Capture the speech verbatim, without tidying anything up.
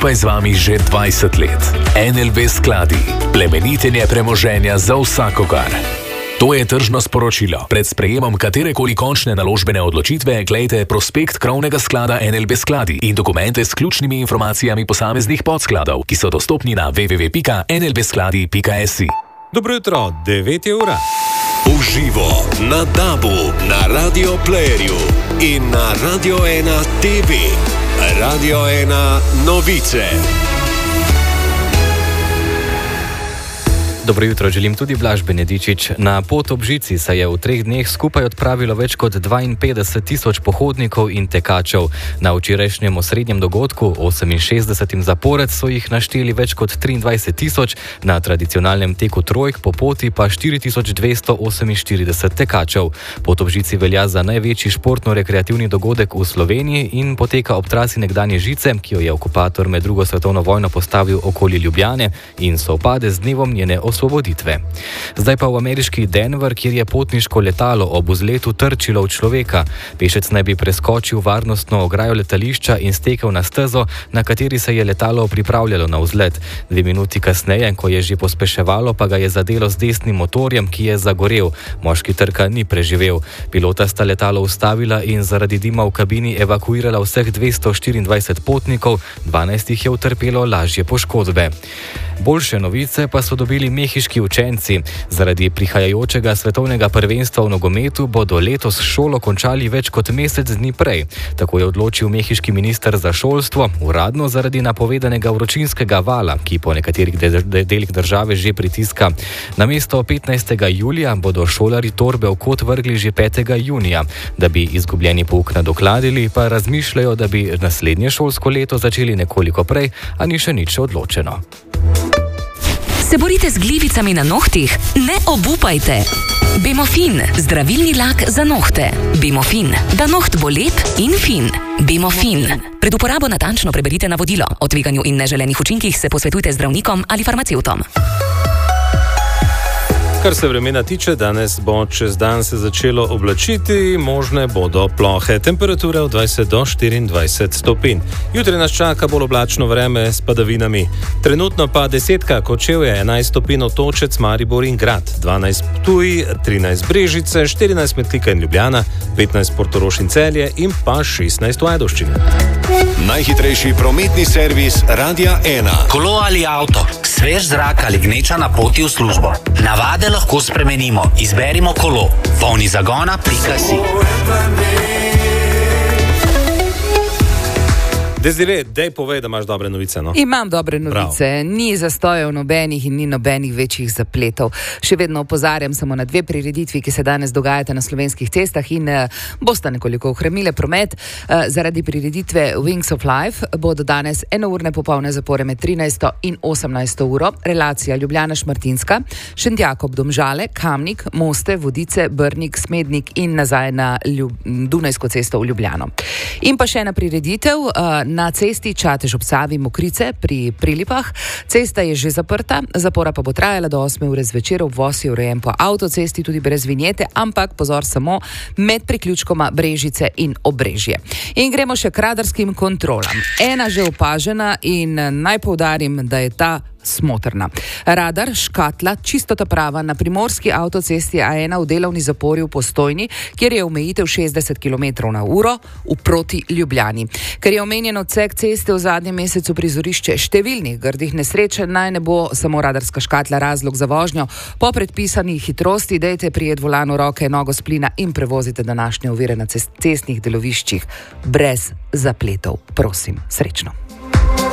skupaj z vami že dvajset let. N L B skladi, plemenitenje premoženja za vsakogar. To je tržno sporočilo. Pred sprejemom katerekoli končne naložbene odločitve glejte prospekt krovnega sklada N L B skladi in dokumente s ključnimi informacijami posameznih podskladov, ki so dostopni na w w w pika n l b skladi pika s i. Dobro jutro, devet je ura. Uživo na Dabu, na Radio Playerju in na Radio ena T V. Radio ena novice. Dobro jutro, želim tudi Blaž Benedičič. Na pot ob žici se je v treh dneh skupaj odpravilo več kot dvainpetdeset tisoč pohodnikov in tekačev. Na včerajšnjem osrednjem dogodku, oseminšestdesetim zapored, so jih našteli več kot triindvajset tisoč, na tradicionalnem teku trojk po poti pa štiri tisoč dvesto oseminštirideset tekačev. Pot ob žici velja za največji športno-rekreativni dogodek v Sloveniji in poteka ob trasi nekdanje žice, ki jo je okupator med drugo svetovno vojno postavil okoli Ljubljane in sovpade z dnevom njene osvoboditve. Zdaj pa v ameriški Denver, kjer je potniško letalo ob vzletu trčilo v človeka. Pešec naj bi preskočil varnostno ograjo letališča in stekel na stezo, na kateri se je letalo pripravljalo na vzlet. Dve minuti kasneje, ko je že pospeševalo, pa ga je zadelo z desnim motorjem, ki je zagorel. Moški trka ni preživel. Pilota sta letalo ustavila in zaradi dima v kabini evakuirala vseh dvesto štiriindvajset potnikov, dvanajst jih je utrpelo lažje poškodbe. Boljše novice pa so dobili mehiški učenci. Zaradi prihajajočega svetovnega prvenstva v nogometu bodo letos šolo končali več kot mesec dni prej. Tako je odločil mehiški minister za šolstvo, uradno zaradi napovedanega vročinskega vala, ki po nekaterih delih države že pritiska. Namesto petnajstega julija bodo šolari torbe v kot vrgli že petega junija. Da bi izgubljeni pouk nadokladili, pa razmišljajo, da bi naslednje šolsko leto začeli nekoliko prej, a ni še nič odločeno. Se borite z glivicami na nohtih? Ne obupajte! Bemofin, zdravilni lak za nohte. Bemofin, da noht bo lep in fin. Bemofin. Pred uporabo natančno preberite navodilo. O tveganju in neželenih učinkih se posvetujte z zdravnikom ali farmacevtom. Kar se vremena tiče, danes bo čez dan se začelo oblačiti, možne bodo plohe. Temperature od dvajset do štiriindvajset stopinj. Jutri nas čaka bolj oblačno vreme s padavinami. Trenutno pa desetka Kočevje, enajst stopinj Otočec, Maribor in Grad, dvanajst Ptuj, trinajst Brežice, štirinajst Metlika in Ljubljana, petnajst Portorož in Celje in pa šestnajst v Ajdovščini. Najhitrejši prometni servis Radia ena. Kolo ali avto, svež zrak ali gneča na poti v službo. Navade lahko spremenimo. Izberimo kolo. polni zagona pika si. Desire, dej povej, da imaš dobre novice, no? Imam dobre novice. Prav. Ni zastojev nobenih in ni nobenih večjih zapletov. Še vedno opozarjam samo na dve prireditvi, ki se danes dogajate na slovenskih cestah in uh, bosta nekoliko ohromile promet. Uh, zaradi prireditve Wings of Life bodo danes enourne popolne zapore med trinajsto in osemnajsto uro. Relacija Ljubljana-Šmartinska, Šentjakob-Domžale, Kamnik, Moste, Vodice, Brnik, Smednik in nazaj na Ljub... Dunajsko cesto v Ljubljano. In pa še ena prireditev, uh, na cesti Čatež ob Savi Mokrice pri Prilipah. Cesta je že zaprta, zapora pa bo trajala do osme ure zvečer. Obvoz je urejen po avtocesti tudi brez vinjete, ampak pozor samo med priključkoma Brežice in Obrežje. In gremo še k radarskim kontrolam. Ena že opažena in naj poudarim, da je ta smotrna. Radar škatla čistota prava na primorski avtocesti A ena v delovni zapori v Postojni, kjer je omejitev šestdeset kilometrov na uro v proti Ljubljani. Ker je omenjen odsek ceste v zadnjem mesecu prizorišče številnih grdih nesreč, naj ne bo samo radarska škatla razlog za vožnjo. Po predpisani hitrosti dejte prijed volanu roke, nogo s plina in prevozite današnje ovire na cestnih deloviščih brez zapletov. Prosim, srečno.